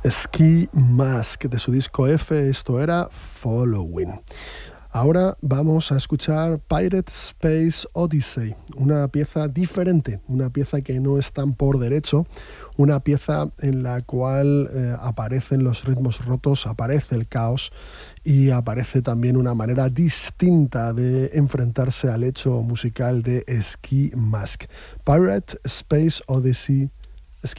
Ski Mask, de su disco F, esto era Following. Ahora vamos a escuchar Pirate Space Odyssey, una pieza diferente, una pieza que no es tan por derecho, una pieza en la cual aparecen los ritmos rotos, aparece el caos y aparece también una manera distinta de enfrentarse al hecho musical de Ski Mask. Pirate Space Odyssey